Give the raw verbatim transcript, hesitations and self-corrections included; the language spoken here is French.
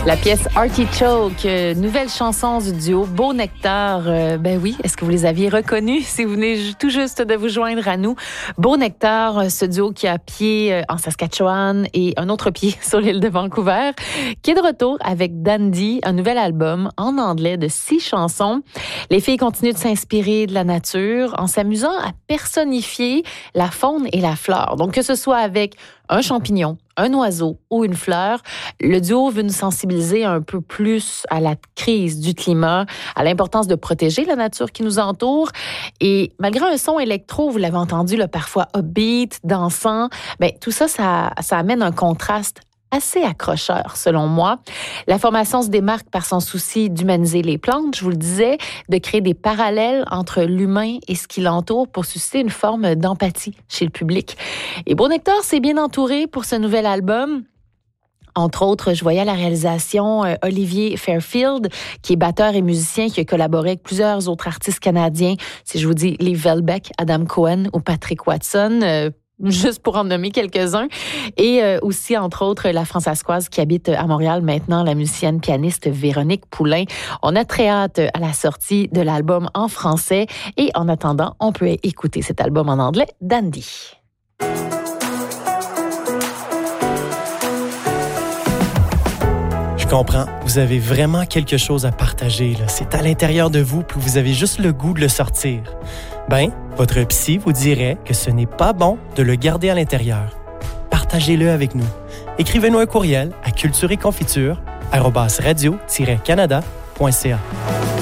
La pièce Artichoke, euh, nouvelle chanson du duo Beau Nectar. Euh, ben oui, est-ce que vous les aviez reconnus si vous venez tout juste de vous joindre à nous? Beau Nectar, ce duo qui a pied en Saskatchewan et un autre pied sur l'île de Vancouver, qui est de retour avec Dandy, un nouvel album en anglais de six chansons. Les filles continuent de s'inspirer de la nature en s'amusant à personnifier la faune et la flore. Donc que ce soit avec un champignon, un oiseau ou une fleur, le duo veut nous sensibiliser un peu plus à la crise du climat, à l'importance de protéger la nature qui nous entoure. Et malgré un son électro, vous l'avez entendu, là, parfois upbeat, dansant, ben, tout ça, ça, ça amène un contraste assez accrocheur, selon moi. La formation se démarque par son souci d'humaniser les plantes, je vous le disais, de créer des parallèles entre l'humain et ce qui l'entoure pour susciter une forme d'empathie chez le public. Et Beau Nectar s'est bien entouré pour ce nouvel album. Entre autres, je voyais à la réalisation euh, Olivier Fairfield, qui est batteur et musicien, qui a collaboré avec plusieurs autres artistes canadiens. Si je vous dis Lee Velbeck, Adam Cohen ou Patrick Watson, euh, juste pour en nommer quelques-uns. Et euh, aussi, entre autres, la Françaiscoise qui habite à Montréal maintenant, la musicienne pianiste Véronique Poulain. On a très hâte à la sortie de l'album en français. Et en attendant, on peut écouter cet album en anglais, Dandy. Je comprends, vous avez vraiment quelque chose à partager, là. C'est à l'intérieur de vous, puis vous avez juste le goût de le sortir. Ben, votre psy vous dirait que ce n'est pas bon de le garder à l'intérieur. Partagez-le avec nous. Écrivez-nous un courriel à culture et confiture arobase radio tiret canada point c a.